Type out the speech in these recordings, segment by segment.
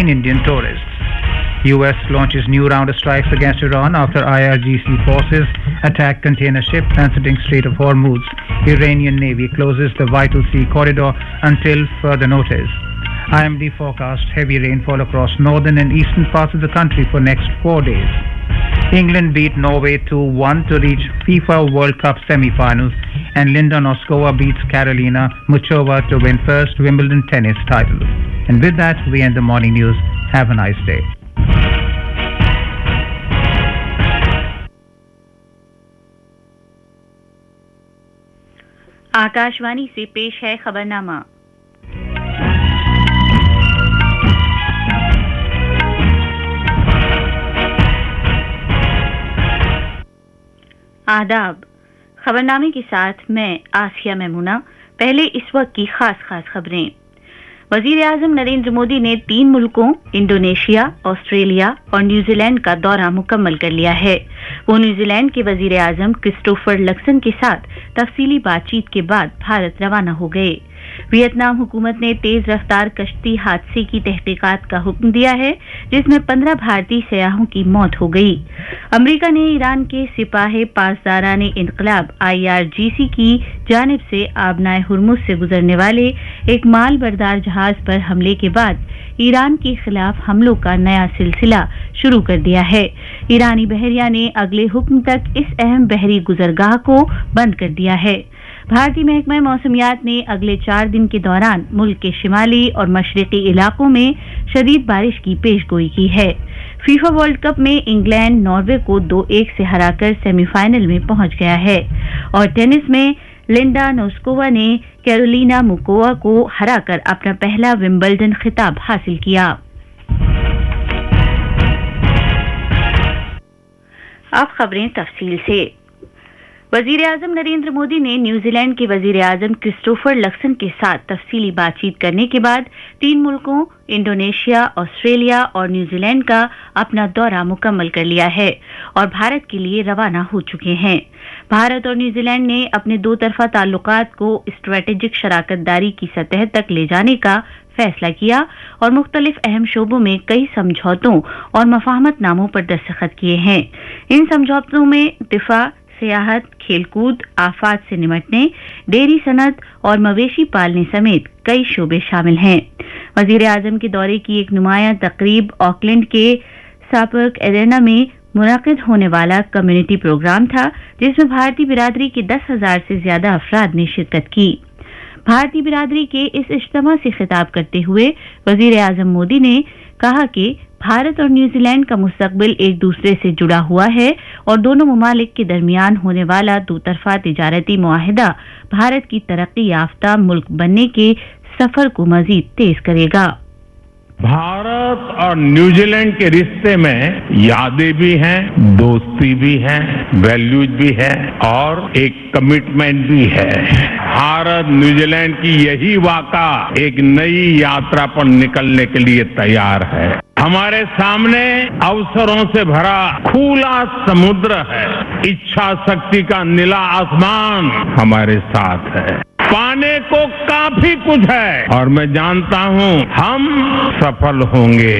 in Indian tourists. US launches new round of strikes against Iran after IRGC forces attack container ship transiting Strait of Hormuz. Iranian Navy closes the vital sea corridor until further notice. IMD forecast heavy rainfall across northern and eastern parts of the country for next 4 days. England beat Norway 2-1 to reach FIFA World Cup semi-finals, and Linda Noskova beats Karolina Muchova to win first Wimbledon tennis title. And with that, we end the morning news. Have a nice day. Akashvani से पेश है खबरनामा। आदाब। खबरनामे के साथ मैं आसिया मैमूना। पहले इस वक्त की खास खबरें। वजीर आजम नरेंद्र मोदी ने 3 मुल्कों इंडोनेशिया, ऑस्ट्रेलिया और न्यूजीलैंड का दौरा मुकम्मल कर लिया है। वो न्यूजीलैंड के वजीर आजम क्रिस्टोफर लक्सन के साथ तफसीली बातचीत के बाद भारत रवाना हो गए। वियतनाम हुकूमत ने तेज रफ्तार कश्ती हादसे की तहकीकात का हुक्म दिया है, जिसमें 15 भारतीय सयाहों की मौत हो गई। अमेरिका ने ईरान के सिपाही पासदाराने इनकलाब IRGC की जानिब से आबनाए हुर्मुज से गुजरने वाले एक माल बरदार जहाज पर हमले के बाद ईरान के खिलाफ हमलों का नया सिलसिला शुरू कर दिया है। ईरानी बहरिया ने अगले हुक्म तक इस अहम बहरी गुजरगाह को बंद कर दिया है। भारतीय महकमा मौसमियात ने अगले 4 दिन के दौरान मुल्क के शिमाली और मशरकी इलाकों में शदीद बारिश की पेशगोई की है। फीफा वर्ल्ड कप में इंग्लैंड नॉर्वे को 2-1 से हराकर सेमीफाइनल में पहुंच गया है। और टेनिस में लिंडा नोस्कोवा ने कैरोलिना मुकोवा को हराकर अपना पहला विंबलडन खिताब हासिल किया। अब खबरें तफसील से। वजीर आजम नरेंद्र मोदी ने न्यूजीलैंड के वजीर आजम क्रिस्टोफर लक्सन के साथ तफसीली बातचीत करने के बाद 3 मुल्कों इंडोनेशिया, ऑस्ट्रेलिया और न्यूजीलैंड का अपना दौरा मुकम्मल कर लिया है और भारत के लिए रवाना हो चुके हैं। भारत और न्यूजीलैंड ने अपने 2 तरफा ताल्लुकात को स्ट्रेटेजिक शराकतदारी की सतह तक ले जाने का फैसला किया और मुख्तलिफ अहम शोबों में कई समझौतों और मफाहमतनामों पर दस्तखत किए हैं। इन समझौतों में दिफा, सियाहत, खेलकूद, आफात से निमटने, डेयरी सनत और मवेशी पालने समेत कई शोबे शामिल हैं। वजीर आजम के दौरे की एक नुमायां तकरीब ऑकलैंड के सापर्क एरेना में मुनाकिद होने वाला कम्युनिटी प्रोग्राम था, जिसमें भारतीय बिरादरी के 10,000 से ज्यादा अफराद ने शिरकत की। भारतीय बिरादरी के इस इज्तिमा से खिताब करते हुए वजीर आजम मोदी ने कहा कि भारत और न्यूजीलैंड का मुस्तकबिल एक दूसरे से जुड़ा हुआ है और दोनों ममालिक के दरमियान होने वाला 2 तरफा तिजारती मुआहिदा भारत की तरक्की याफ्ता मुल्क बनने के सफर को मजीद तेज करेगा। भारत और न्यूजीलैंड के रिश्ते में यादें भी हैं, दोस्ती भी है, वैल्यूज भी है और एक कमिटमेंट भी है। भारत न्यूजीलैंड की यही वाक़ा एक नई यात्रा पर निकलने के लिए तैयार है। हमारे सामने अवसरों से भरा खुला समुद्र है, इच्छा शक्ति का नीला आसमान हमारे साथ है, पाने को काफी कुछ है और मैं जानता हूं हम सफल होंगे।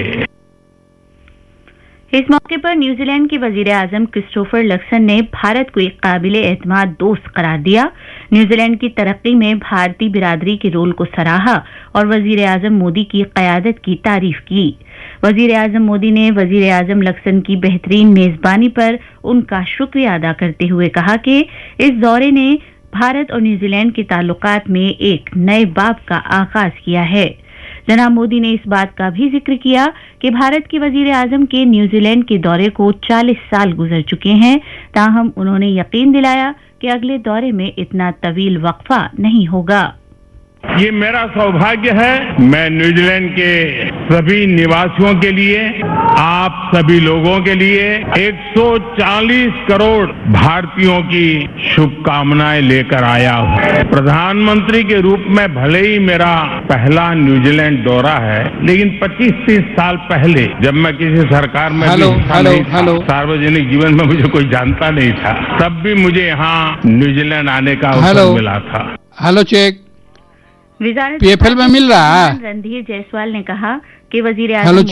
इस मौके पर न्यूजीलैंड के वजीर आजम क्रिस्टोफर लक्सन ने भारत को एक काबिल एतमाद दोस्त करार दिया, न्यूजीलैंड की तरक्की में भारतीय बिरादरी के रोल को सराहा और वजीर आजम मोदी की क़यादत की तारीफ की। वजीर आजम मोदी ने वजीर आजम लक्सन की बेहतरीन मेजबानी पर उनका शुक्रिया अदा करते हुए कहा कि इस दौरे ने भारत और न्यूजीलैंड के ताल्लुकात में एक नए बाब का आगाज किया है। जनाब मोदी ने इस बात का भी जिक्र किया कि भारत के वजीर आजम के न्यूजीलैंड के दौरे को 40 साल गुजर चुके हैं, ताहम उन्होंने यकीन दिलाया कि अगले दौरे में इतना तवील वक्फा नहीं होगा। ये मेरा सौभाग्य है, मैं न्यूजीलैंड के सभी निवासियों के लिए, आप सभी लोगों के लिए 140 करोड़ भारतीयों की शुभकामनाएं लेकर आया हूं। प्रधानमंत्री के रूप में भले ही मेरा पहला न्यूजीलैंड दौरा है, लेकिन 25-30 साल पहले जब मैं किसी सरकार में सार्वजनिक जीवन में मुझे कोई जानता नहीं था, तब भी मुझे यहाँ न्यूजीलैंड आने का अवसर मिला था। हेलो चेक विज़ारत PFL में मिल रहा है। रणधीर जायसवाल ने कहा कि वजीर आजम